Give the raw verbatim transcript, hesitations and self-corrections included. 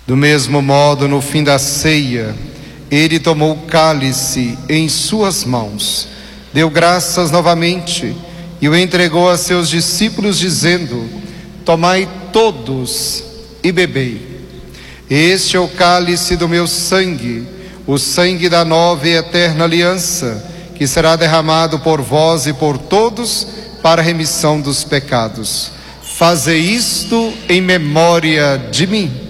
Do mesmo modo, no fim da ceia, ele tomou o cálice em suas mãos, deu graças novamente e o entregou a seus discípulos, dizendo: tomai todos e bebei. Este é o cálice do meu sangue, o sangue da nova e eterna aliança, que será derramado por vós e por todos para a remissão dos pecados. Fazei isto em memória de mim.